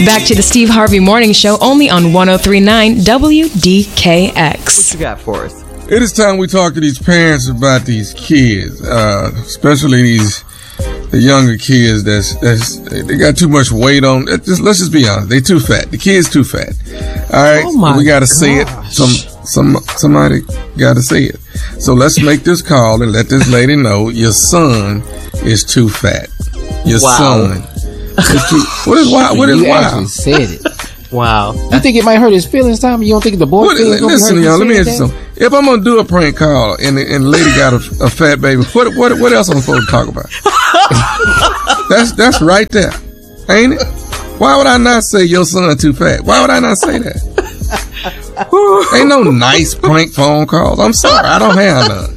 back to the Steve Harvey Morning Show, only on 103.9 WDKX. What you got for us? It is time we talk to these parents about these kids, especially the younger kids they got too much weight on. Let's just be honest, they too fat. The kid's too fat. All right, we got to say it. Somebody got to say it. So let's make this call and let this lady know your son is too fat. Your son is too. What is wild? What is you wild? Actually said it. Wow. You think it might hurt his feelings, Tommy? You don't think the boy feelings gonna listen, hurt y'all. Let me his ask you something. If I'm gonna do a prank call and the lady got a fat baby, what else I'm supposed to talk about? That's right there, ain't it? Why would I not say your son too fat? Why would I not say that? Ain't no nice prank phone calls. I'm sorry, I don't have none.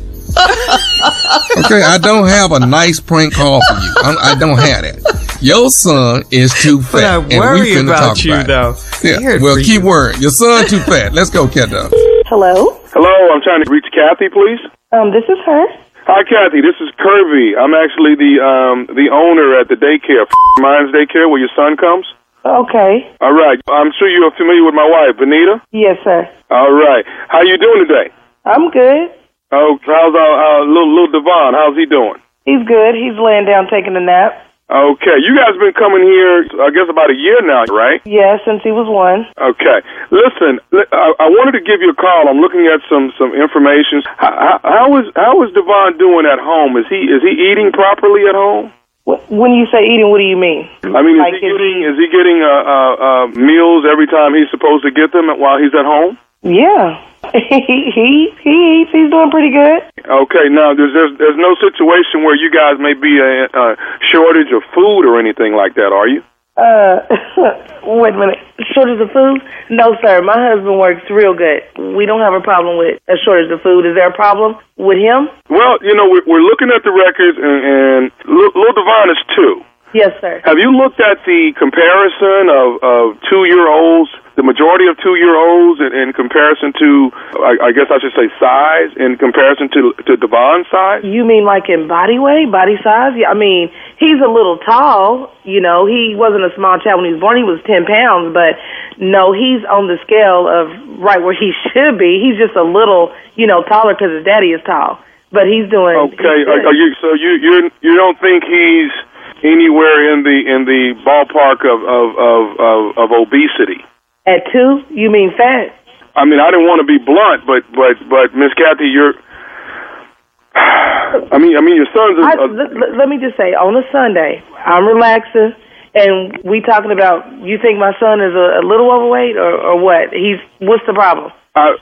Okay, I don't have a nice prank call for you. I don't have that. Your son is too fat. But I worry and we about talk you, about though. Yeah, well, keep worrying. Your son too fat. Let's go, Cat Dog. Hello? Hello, I'm trying to reach Kathy, please. This is her. Hi, Kathy. This is Kirby. I'm actually the owner at the daycare, Minds Daycare, where your son comes. Okay. All right. I'm sure you're familiar with my wife, Benita. Yes, sir. All right. How you doing today? I'm good. Oh, how's our little Devon? How's he doing? He's good. He's laying down taking a nap. Okay. You guys been coming here, I guess, about a year now, right? Yeah, since he was 1. Okay. Listen, I wanted to give you a call. I'm looking at some information. How is Devon doing at home? Is he eating properly at home? When you say eating, what do you mean? I mean, is he getting meals every time he's supposed to get them while he's at home? Yeah. he eats. He's doing pretty good. Okay. Now, there's no situation where you guys may be a shortage of food or anything like that, are you? Wait a minute. Shortage of food? No, sir. My husband works real good. We don't have a problem with a shortage of food. Is there a problem with him? Well, we're looking at the records, and Lil Devon is 2. Yes, sir. Have you looked at the comparison of 2-year-olds, the majority of 2-year-olds in comparison to, I guess I should say size, in comparison to Devon's size? You mean like in body weight, body size? Yeah, I mean, he's a little tall. He wasn't a small child when he was born. He was 10 pounds, but no, he's on the scale of right where he should be. He's just a little, taller because his daddy is tall. But he's doing okay. You don't think he's anywhere in the ballpark of obesity? At 2, you mean fat? I mean, I didn't want to be blunt, but Miss Kathy, you're. I mean, your son's. Let me just say, on a Sunday, I'm relaxing, and we talking about. You think my son is a little overweight, or what? What's the problem? I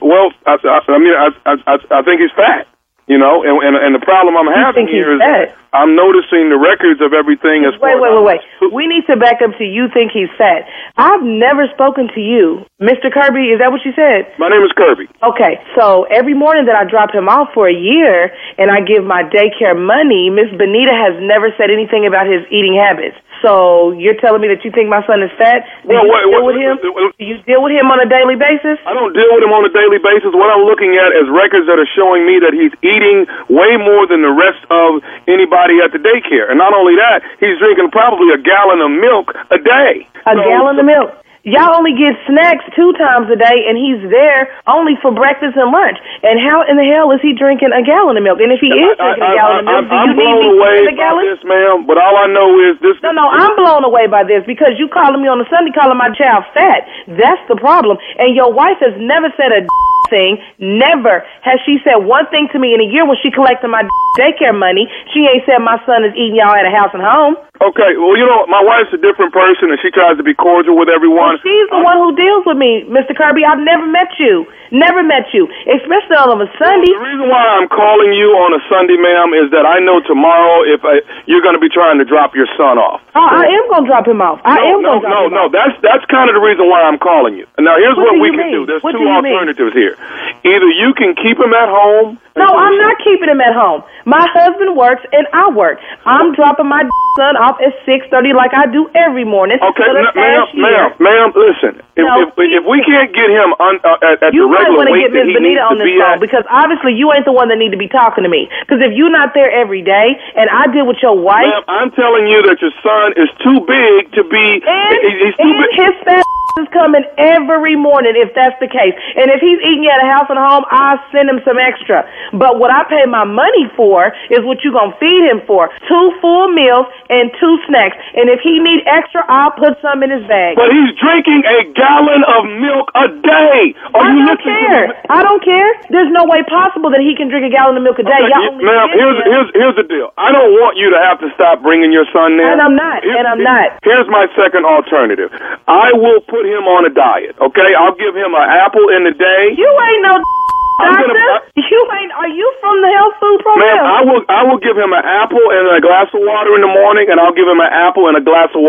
think he's fat. And the problem I'm having here is I'm noticing the records of everything as far as... Wait. We need to back up to you think he's fat. I've never spoken to you. Mr. Kirby, is that what you said? My name is Kirby. Okay, so every morning that I drop him off for a year and I give my daycare money, Miss Benita has never said anything about his eating habits. So you're telling me that you think my son is fat? Do you deal with him? Do you deal with him on a daily basis? I don't deal with him on a daily basis. What I'm looking at is records that are showing me that he's eating way more than the rest of anybody at the daycare. And not only that, he's drinking probably a gallon of milk a day. A gallon of milk? Y'all only get snacks 2 times a day, and he's there only for breakfast and lunch. And how in the hell is he drinking a gallon of milk? And if he is drinking a gallon of milk, do you need me to drink a gallon? This, ma'am, but all I know is this. No, I'm blown away by this because you calling me on a Sunday calling my child fat. That's the problem. And your wife has never said a thing. Never has she said one thing to me in a year when she collected my daycare money. She ain't said my son is eating y'all at a house and home. Okay, well, my wife's a different person, and she tries to be cordial with everyone. Well, she's the one who deals with me, Mr. Kirby. I've never met you. Never met you, especially on a Sunday. The reason why I'm calling you on a Sunday, ma'am, is that I know tomorrow you're going to be trying to drop your son off. I am going to drop him off. No. That's kind of the reason why I'm calling you. Now, here's what we can do. There's 2 alternatives here. Either you can keep him at home. No, I'm not keeping him at home. My husband works and I work. I'm dropping my son off off at 6:30 like I do every morning. Okay, ma'am, listen. If we can't get him at the regular weight that he needs to be at, because obviously you ain't the one that need to be talking to me. Because if you're not there every day, and I deal with your wife, ma'am, I'm telling you that your son is too big to be. He's too big. His fat is coming every morning if that's the case. And if he's eating at a house and home, I'll send him some extra. But what I pay my money for is what you gonna feed him for: 2 full meals and 2 snacks. And if he need extra, I'll put some in his bag. But he's drinking a gallon of milk a day. I don't care. I don't care. There's no way possible that he can drink a gallon of milk a day. Okay, ma'am, here's the deal. I don't want you to have to stop bringing your son there. And I'm not. Here's my second alternative. I will put him on a diet, okay? I'll give him an apple in the day. You ain't no doctor. Are you from the health food program? Ma'am, I will give him an apple and a glass of water in the morning, and I'll give him an apple and a glass of water